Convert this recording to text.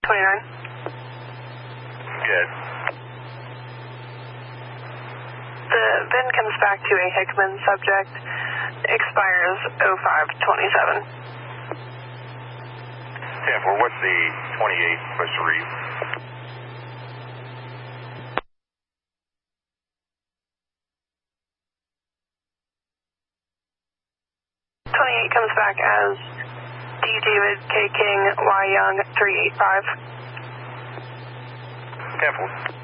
29. Good. The VIN comes back to a Hickman subject. Expires 0527. 10-4, what's the 28 supposed to read? Comes back as D. David K. King Y. Young 385. 10-4.